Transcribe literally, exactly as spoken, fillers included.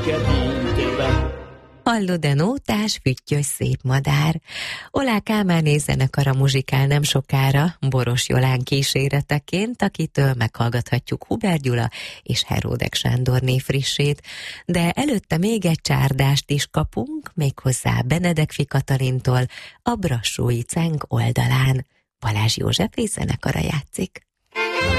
Hallod de nótás, füttyös szép madár. Olá Kálmán zenekara muzsikál nem sokára, Boros Jolán kíséreteként, akitől meghallgathatjuk Hubert Gyula és Heródek Sándorné frissét, de előtte még egy csárdást is kapunk, méghozzá Benedek Katalintól, a Brassói Cenk oldalán. Balázs József zenekara játszik.